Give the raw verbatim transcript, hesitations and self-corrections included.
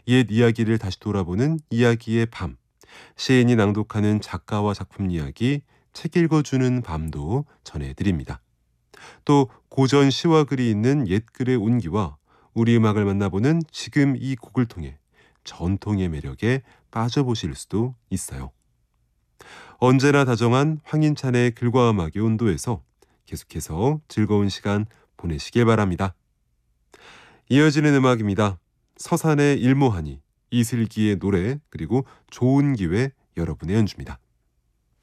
옛 이야기를 다시 돌아보는 이야기의 밤, 시인이 낭독하는 작가와 작품 이야기, 책 읽어주는 밤도 전해드립니다. 또 고전 시와 글이 있는 옛글의 온기와 우리 음악을 만나보는 지금 이 곡을 통해 전통의 매력에 빠져보실 수도 있어요. 언제나 다정한 황인찬의 글과 음악의 온도에서 계속해서 즐거운 시간 보내시길 바랍니다. 이어지는 음악입니다. 서산의 일모하니, 이슬기의 노래, 그리고 좋은 기회 여러분의 연주입니다.